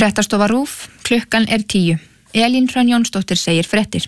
Fréttastofa RÚV, klukkan 10. Elín Hrönn Jónsdóttir segir fréttir.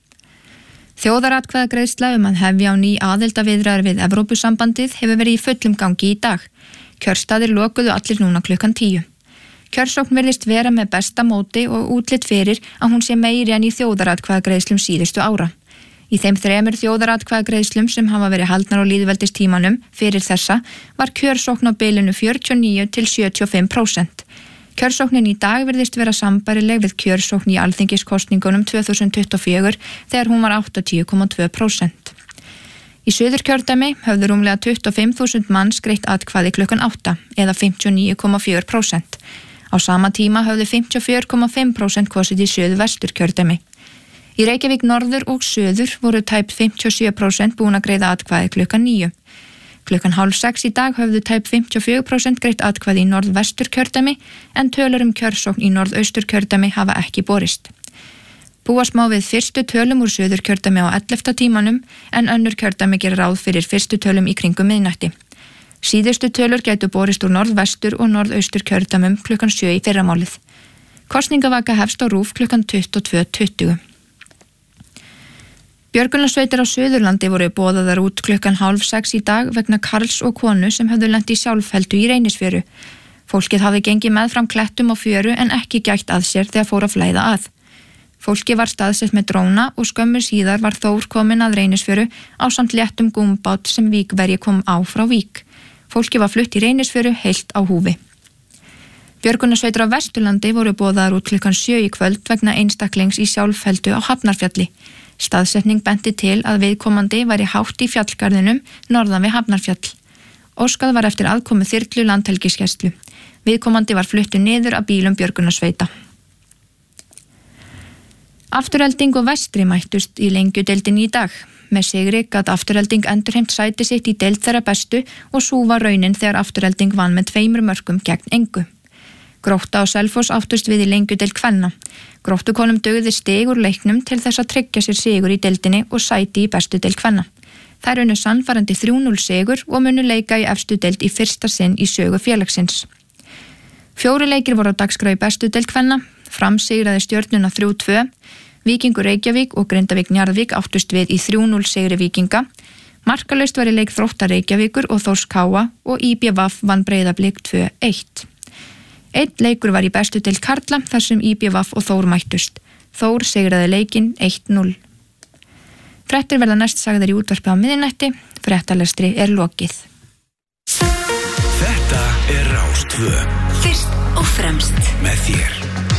Þjóðaratkvæðagreiðsla að hefja á ný aðildarviðræður við Evrópusambandið hefur verið í fullum gangi í dag. Kjörstaðir lokuðu allir núna klukkan 10. Kjörsókn virðist vera með besta móti og útlit fyrir að hún sé meiri en í þjóðaratkvæðagreiðslum síðustu ára. Í þeim 3 þjóðaratkvæðagreiðslum sem hafa verið haldnar á lýðveldistímanum fyrir þessa var kjörsókn á bilinu 49 til 75%. Kjörsóknin í dag virðist vera sambærileg við kjörsókn í alþingiskosningunum 2024 þegar hún var 80,2%. Í Suðurkjördæmi höfðu rúmlega 25.000 manns greitt atkvæði klukkan 8 eða 59,4%. Á sama tíma höfðu 54,5% kosið í Suðvesturkjördæmi. Í Reykjavík norður og söður voru tæp 57% búin að greiða atkvæði klukkan 9. Klukkan 5:30 í dag höfðu tæp 54% greitt atkvæði í Norðvesturkjördæmi en tölur kjörsókn í Norðausturkjördæmi hafa ekki borist. Búast má við fyrstu tölum úr Suðurkjördæmi á 11. tímanum en önnur kjördæmi gerir ráð fyrir fyrstu tölum í kringum miðnætti. Síðustu tölur gætu borist úr Norðvestur og Norðausturkjördæmum klukkan 7 í fyrramálið. Kosningavaka hefst á RÚV klukkan 22:20. Björgunarsveitir á Suðurlandi voru boðaðar út klukkan 5:30 í dag vegna karls og konu sem höfðu lent í sjálfheldu í Reynisfjöru. Fólkið hafði gengið meðfram klettum á fjöru en ekki gætt að sér þegar fór að flæða að. Fólki var staðsett með dróna og skömmu síðar var Þór kominn að Reynisfjöru ásamt léttum gúmbát sem víkverji kom á frá Vík. Fólki var flutt í Reynisfjöru heilt á húfi. Björgunarsveitir á Vesturlandi voru boðaðar út klukkan 7 í kvöld vegna einstaklings í sjálfheldu á Hafnarfjalli. Staðsetning benti til að viðkomandi væri hátt í fjallgarðinum norðan við Hafnarfjall. Óskað var eftir aðkomu þyrlu landhelgisgæslu. Viðkomandi var fluttur niður af bílum björgunarsveita. Afturelding og Vestri mættust í Lengjudeildinni í dag. Með sigri gat Afturelding endurheimt sæti sitt í deild þeirra bestu og sú var raunin þegar Afturelding vann með 2 mörkum gegn engu. Grótta og Selfoss áttust við í Lengjudeild kvenna. Gróttukonum dugði stig úr leiknum til þess að tryggja sér sigur í deildinni og sæti í bestu deild kvenna. Þær unnu sannfærandi 3-0 sigur og munu leika í efstu deild í fyrsta sinn í sögu félagsins. 4 leikir voru á dagskrá í bestu deild kvenna. Fram sigraði Stjörnuna 3-2. Víkingur Reykjavík og Grindavík Njarðvík áttust við í 3-0 sigri Víkinga. Markalaust var í leik Þróttar Reykjavíkur og Þórs Káa og IBVF vann Breiðablik 2-1. Einn leikur var í bestu deild karla þar sem IBVF og Þór mættust. Þór sigraði leikinn 1-0. Fréttir verða næst sagðar í útvarpi á miðnætti. Fréttalestri lokið. Þetta Rás 2. Fyrst og fremst með þér.